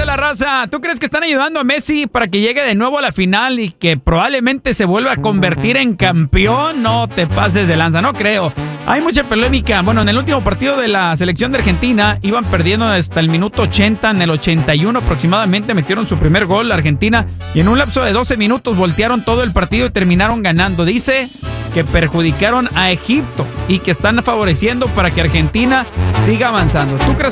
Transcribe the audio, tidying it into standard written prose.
la raza. ¿Tú crees que están ayudando a Messi para que llegue de nuevo a la final y que probablemente se vuelva a convertir en campeón? No te pases de lanza, no creo. Hay mucha polémica. Bueno, en el último partido de la selección de Argentina iban perdiendo hasta el minuto 80, en el 81 aproximadamente metieron su primer gol Argentina y en un lapso de 12 minutos voltearon todo el partido y terminaron ganando. Dice que perjudicaron a Egipto y que están favoreciendo para que Argentina siga avanzando. ¿Tú crees